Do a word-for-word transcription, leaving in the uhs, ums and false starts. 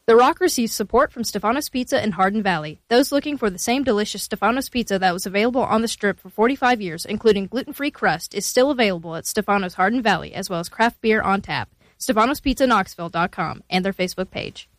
The Rock receives support from Stefanos Pizza in Hardin Valley. Those looking for the same delicious Stefanos Pizza that was available on the Strip for forty-five years, including gluten-free crust, is still available at Stefanos Hardin Valley, as well as craft beer on tap. Stefanos Pizza Knoxville dot com and their Facebook page.